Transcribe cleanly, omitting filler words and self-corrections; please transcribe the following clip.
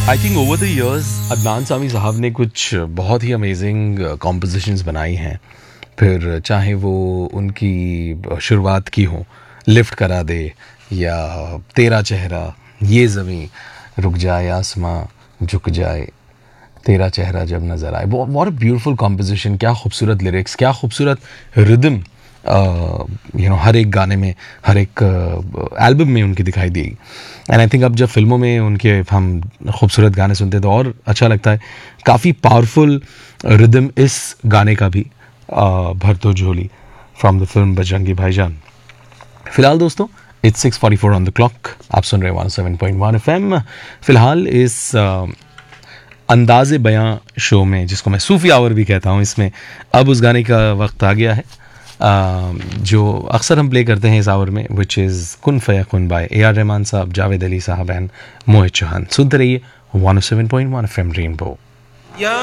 I think over the years Adnan Sami साहब ने कुछ बहुत ही अमेजिंग कॉम्पोजिशंस बनाई हैं। फिर चाहे वो उनकी शुरुआत की हो लिफ्ट करा दे, या तेरा चेहरा, ये ज़मीं, रुक जाए आसमां, झुक जाए, तेरा चेहरा जब नज़र आए। व्हाट अ ब्यूटीफुल कॉम्पोजिशन, क्या खूबसूरत लिरिक्स, क्या खूबसूरत रिदम हर एक गाने में, हर एक एल्बम में उनकी दिखाई दी। एंड आई थिंक अब जब फिल्मों में उनके हम खूबसूरत गाने सुनते हैं तो और अच्छा लगता है। काफ़ी पावरफुल रिदम इस गाने का भी, भर दो झोली फ्रॉम द फिल्म बजरंगी भाईजान। फिलहाल दोस्तों इट्स 6:44 ऑन द क्लॉक, आप सुन रहे हैं 107.1 FM। फिलहाल इस अंदाज़े बयां शो में, जिसको मैं सूफी आवर भी कहता हूँ, इसमें अब उस गाने का वक्त आ गया है जो अक्सर हम प्ले करते हैं इस आवर में, विच इज़ कुन फयाकुन बाय AR रहमान साहब, जावेद अली साहब एंड मोहित चौहान। सुनते रहिए 107.1 FM रेनबो।